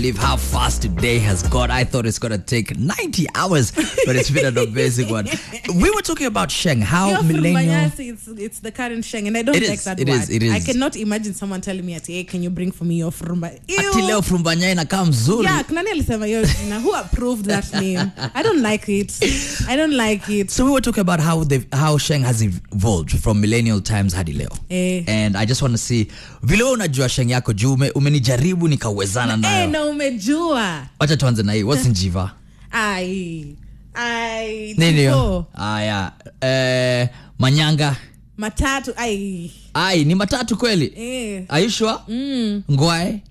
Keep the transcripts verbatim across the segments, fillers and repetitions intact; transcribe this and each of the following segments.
Believe how fast today has gone. I thought it's gonna take ninety hours, but it's been an amazing one. We were talking about Sheng, how yeah, millennial. It's, it's the current Sheng, and I don't It like is, that it word. is, it is. I cannot imagine someone telling me, "Hey, can you bring for me your frumba?" Ati leo frumbanya inakaa mzuri. Yeah, nani alisema hiyo jina? Who approved that name? I don't like it. I don't like it. So we were talking about how the how Sheng has evolved from millennial times hadi leo. Eh. And I just want to see vile wewe unajua Sheng yako juu umenijaribu nikawezana nayo. Eh, na umejua. Wacha tuanze na hii. What's njiva? Ai. Ai. Nini yo? Aya. Eh, manyanga. Matatu. Ai. Ai, ni matatu kweli? Eh. Are you sure? Mm. Ngwae.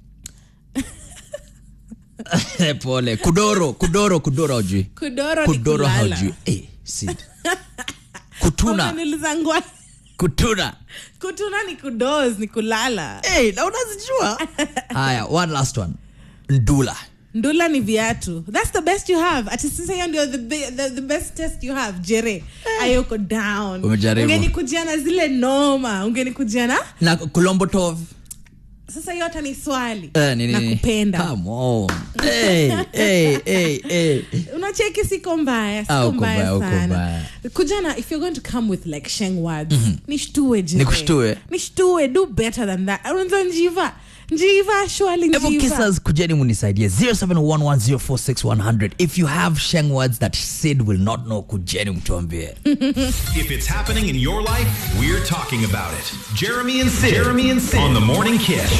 Pole. Kudoro, kudoro, kudoro hujui. Kudoro, kudoro ni kulala. hujui. Eh, Sid. Kutuna. Nilizangwa. Kutuna. Kutuna ni kudoz, ni kulala. Eh, hey, na unazijua? Haya, one last one. Ndula. Ndula ni viatu. That's the best you have. Ati sasa hiyo ndio the, the, the best test you have. Jere, hey. Ayoko down. Umejaribu. Ungeni kujiana zile noma. Ungeni kujiana. Na kulombo tov. Sasa yote ni swali. Eh, nini, na kupenda. Come on. Hey, hey, hey, hey. Unacheki siko mbaya. Siko mbaya sana. Kujana, if you're going to come with like Sheng words, mm-hmm. nishtue jere. Nikushtue. Nishtue. Do better than that. Unza njiva. Njiva, surely njiva. Evo kissers kujeni munisaidie. zero seven one one zero four six one zero zero. If you have Sheng words that Sid will not know, kujeni mtuambie. If it's happening in your life, we're talking about it. Jeremy and Sid. Jeremy and Sid on The Morning Kiss.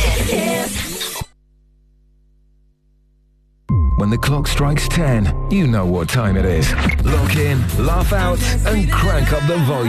When the clock strikes ten, you know what time it is. Lock in, laugh out, and crank up the volume.